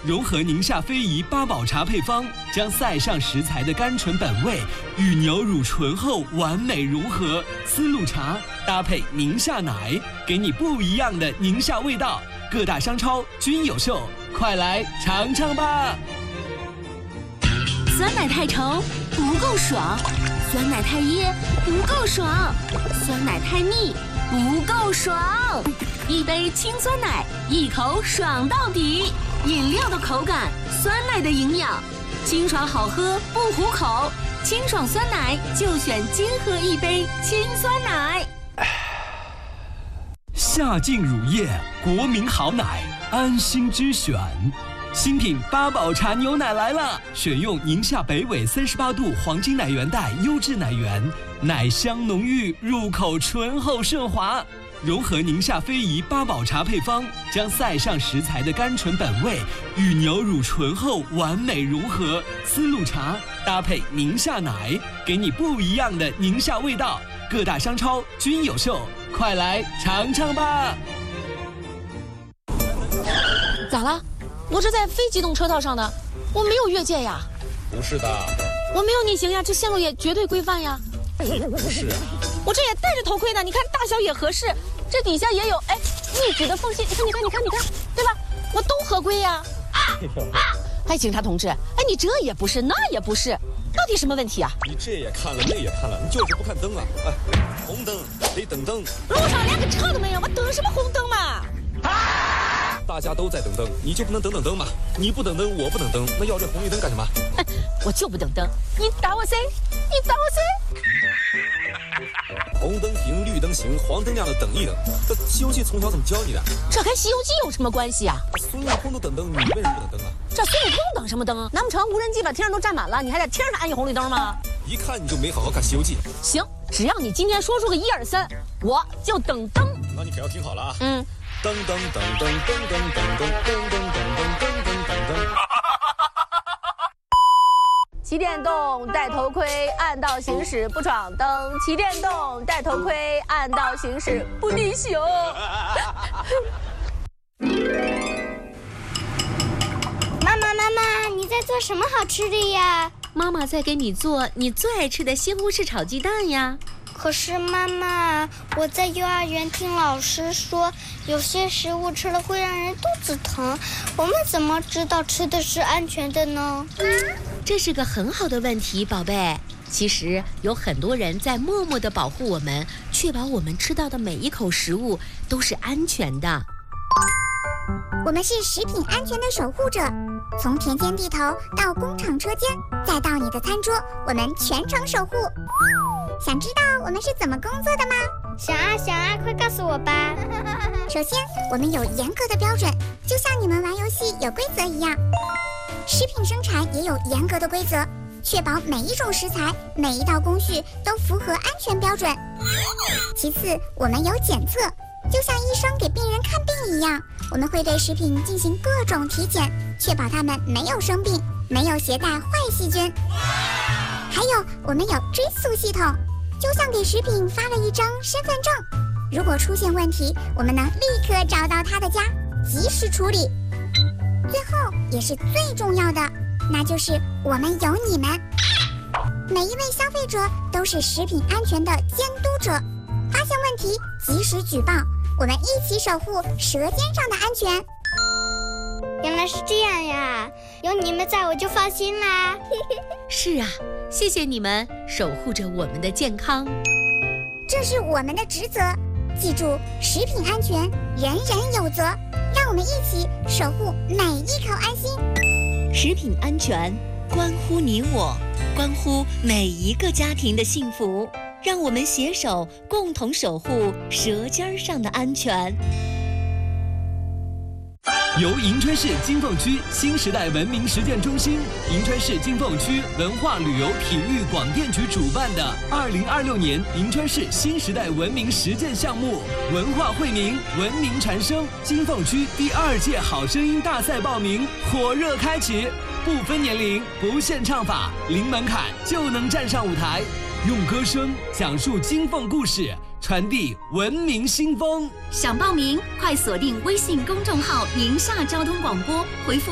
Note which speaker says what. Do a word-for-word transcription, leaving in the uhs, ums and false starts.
Speaker 1: 融合宁夏非遗八宝茶配方，将塞上食材的甘醇本味与牛乳醇厚完美融合。丝路茶搭配宁夏奶，给你不一样的宁夏味道。各大商超均有售，快来尝尝吧！
Speaker 2: 酸奶太稠不够爽，酸奶太噎不够爽，酸奶太腻不够爽。一杯清酸奶，一口爽到底。饮料的口感，酸奶的营养，清爽好喝不糊口。清爽酸奶就选金河一杯清酸奶。
Speaker 1: 夏劲乳业，国民好奶，安心之选。新品八宝茶牛奶来了，选用宁夏北纬三十八度黄金奶源带优质奶源，奶香浓郁，入口醇厚顺滑。融合宁夏非遗八宝茶配方，将塞上食材的甘醇本味与牛乳醇厚完美融合。丝路茶搭配宁夏奶，给你不一样的宁夏味道。各大商超均有售，快来尝尝吧！
Speaker 3: 咋了？我这在非机动车道上的，我没有越界呀。
Speaker 4: 不是的，
Speaker 3: 我没有逆行呀，这线路也绝对规范呀。
Speaker 4: 不是啊，
Speaker 3: 我这也戴着头盔呢，你看大小也合适，这底下也有哎密止的缝隙，你看你看你看你看，对吧？我都合规呀。哎，警察同志，哎，你这也不是，那也不是，到底什么问题啊？
Speaker 4: 你这也看了，那也看了，你就是不看灯啊！哎，红灯得等灯，
Speaker 3: 路上连个车都没有，我等什么红灯嘛？
Speaker 4: 大家都在等灯，你就不能等等灯吗？你不等灯，我不等灯，那要这红绿灯干什么？
Speaker 3: 我就不等灯，你打我谁？你打我谁？
Speaker 4: 红灯停，绿灯行，黄灯亮的等一等。这《西游记》从小怎么教你的？
Speaker 3: 这跟《西游记》有什么关系啊？
Speaker 4: 孙悟空都等灯，你为什么不等灯啊？
Speaker 3: 这孙悟空等什么灯？难不成无人机把天上都占满了，你还在天上安一红绿灯吗？
Speaker 4: 一看你就没好好看《西游记》。
Speaker 3: 行，只要你今天说出个一二三，我就等灯。
Speaker 4: 那你可要听好了啊！
Speaker 3: 嗯。
Speaker 4: 噔噔噔噔噔噔噔噔噔噔噔噔噔噔。
Speaker 3: 骑电动戴头盔，按道行驶不闯灯。骑电动戴头盔，按道行驶不逆行。
Speaker 5: 妈妈妈妈，你在做什么好吃的呀？
Speaker 2: 妈妈在给你做你最爱吃的西红柿炒鸡蛋呀。
Speaker 5: 可是妈妈，我在幼儿园听老师说，有些食物吃了会让人肚子疼，我们怎么知道吃的是安全的呢？
Speaker 2: 这是个很好的问题，宝贝。其实有很多人在默默地保护我们，确保我们吃到的每一口食物都是安全的。
Speaker 6: 我们是食品安全的守护者，从田间地头到工厂车间，再到你的餐桌，我们全程守护。想知道我们是怎么工作的吗？
Speaker 5: 想啊想啊，快告诉我吧。
Speaker 6: 首先，我们有严格的标准，就像你们玩游戏有规则一样。食品生产也有严格的规则，确保每一种食材、每一道工序都符合安全标准。其次，我们有检测，就像医生给病人看病一样，我们会对食品进行各种体检，确保它们没有生病，没有携带坏细菌。还有，我们有追溯系统，就像给食品发了一张身份证，如果出现问题，我们能立刻找到他的家，及时处理。最后也是最重要的，那就是我们有你们。每一位消费者都是食品安全的监督者，发现问题及时举报，我们一起守护舌尖上的安全。
Speaker 5: 原来是这样呀，有你们在我就放心啦。
Speaker 2: 是啊，谢谢你们守护着我们的健康，
Speaker 6: 这是我们的职责。记住，食品安全人人有责，让我们一起守护每一口安心。
Speaker 2: 食品安全关乎你我，关乎每一个家庭的幸福，让我们携手共同守护舌尖上的安全。
Speaker 1: 由银川市金凤区新时代文明实践中心、银川市金凤区文化旅游体育广电局主办的二零二六年银川市新时代文明实践项目“文化惠民，文明传声”金凤区第二届好声音大赛报名火热开启，不分年龄，不限唱法，零门槛就能站上舞台，用歌声讲述金凤故事，传递文明新风。
Speaker 2: 想报名，快锁定微信公众号“宁夏交通广播”，回复